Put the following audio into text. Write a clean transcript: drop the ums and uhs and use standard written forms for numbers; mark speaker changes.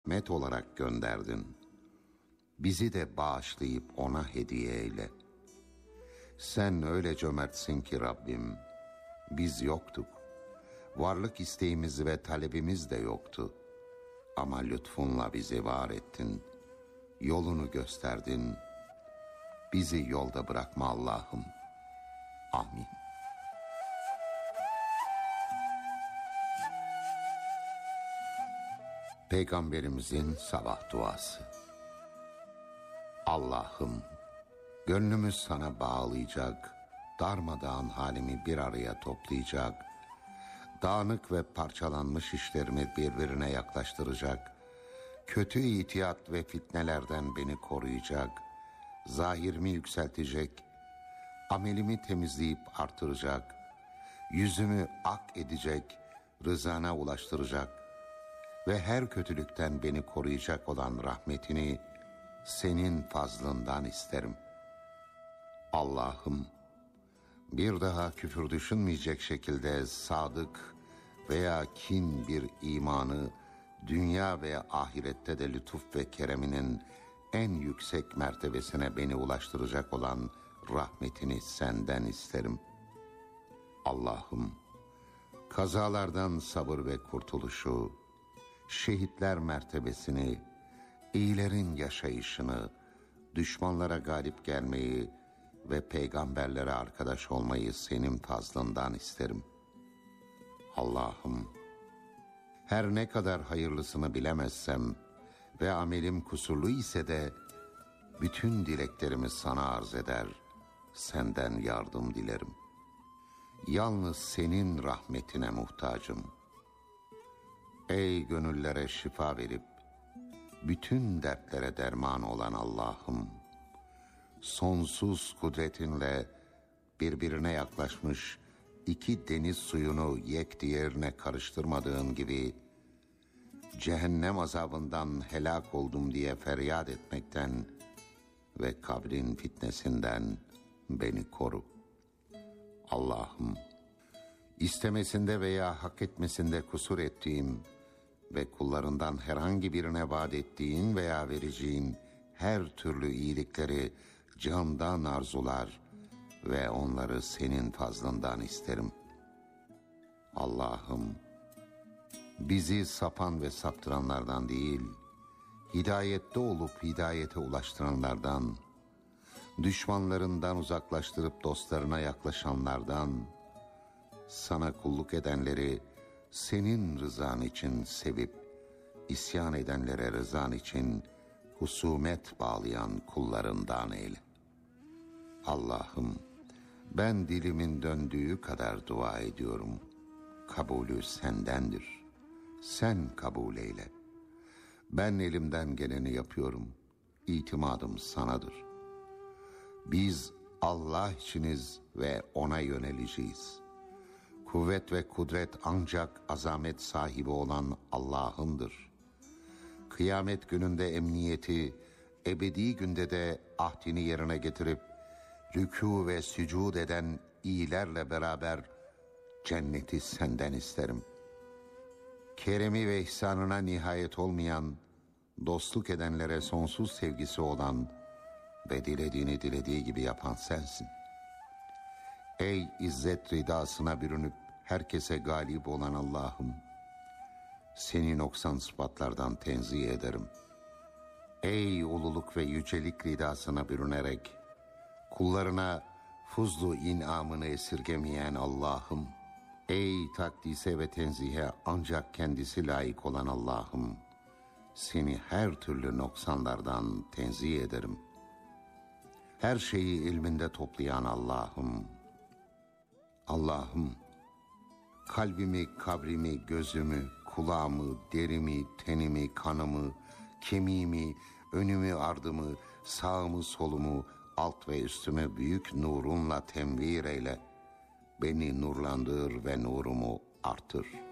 Speaker 1: rahmet olarak gönderdin. Bizi de bağışlayıp ona hediye eyle. Sen öyle cömertsin ki Rabbim, biz yoktuk. Varlık isteğimiz ve talebimiz de yoktu. Ama lütfunla bizi var ettin. Yolunu gösterdin. Bizi yolda bırakma Allah'ım. Amin. Peygamberimizin sabah duası. Allah'ım, gönlümü sana bağlayacak, darmadağın halimi bir araya toplayacak, dağınık ve parçalanmış işlerimi birbirine yaklaştıracak, kötü itiyat ve fitnelerden beni koruyacak, zahirimi yükseltecek, amelimi temizleyip artıracak, yüzümü ak edecek, rızana ulaştıracak ve her kötülükten beni koruyacak olan rahmetini senin fazlından isterim. Allah'ım, bir daha küfür düşünmeyecek şekilde sadık veya kin bir imanı dünya ve ahirette de lütuf ve kereminin en yüksek mertebesine beni ulaştıracak olan rahmetini senden isterim. Allah'ım, kazalardan sabır ve kurtuluşu, şehitler mertebesini, iyilerin yaşayışını, düşmanlara galip gelmeyi ve peygamberlere arkadaş olmayı senin fazlından isterim. Allah'ım, her ne kadar hayırlısını bilemezsem ve amelim kusurlu ise de bütün dileklerimi sana arz eder, senden yardım dilerim. Yalnız senin rahmetine muhtacım. Ey gönüllere şifa verip bütün dertlere derman olan Allah'ım, sonsuz kudretinle birbirine yaklaşmış iki deniz suyunu yek diğerine karıştırmadığın gibi cehennem azabından helak oldum diye feryat etmekten ve kabrin fitnesinden beni koru. Allah'ım, istemesinde veya hak etmesinde kusur ettiğim ve kullarından herhangi birine vaat ettiğin veya vereceğin her türlü iyilikleri candan arzular ve onları senin fazlından isterim. Allah'ım, bizi sapan ve saptıranlardan değil, hidayette olup hidayete ulaştıranlardan, düşmanlarından uzaklaştırıp dostlarına yaklaşanlardan, sana kulluk edenleri senin rızan için sevip, isyan edenlere rızan için husumet bağlayan kullarından eyle. Allah'ım, ben dilimin döndüğü kadar dua ediyorum. Kabulü sendendir. Sen kabul eyle. Ben elimden geleni yapıyorum. İtimadım sanadır. Biz Allah içiniz ve ona yöneleceğiz. Kuvvet ve kudret ancak azamet sahibi olan Allah'ındır. Kıyamet gününde emniyeti, ebedi günde de ahdini yerine getirip rükû ve sücud eden iyilerle beraber cenneti senden isterim. Keremi ve ihsanına nihayet olmayan, dostluk edenlere sonsuz sevgisi olan ve dilediğini dilediği gibi yapan sensin. Ey izzet ridasına bürünüp herkese galip olan Allah'ım, seni noksan sıfatlardan tenzih ederim. Ey ululuk ve yücelik ridasına bürünerek kullarına fuzlu inamını esirgemeyen Allah'ım, ey takdise ve tenzihe ancak kendisi layık olan Allah'ım, seni her türlü noksanlardan tenzih ederim. Her şeyi ilminde toplayan Allah'ım, Allah'ım, kalbimi, kabrimi, gözümü, kulağımı, derimi, tenimi, kanımı, kemiğimi, önümü, ardımı, sağımı, solumu, alt ve üstümü büyük nurunla tenvir eyle. Beni nurlandır ve nurumu artır.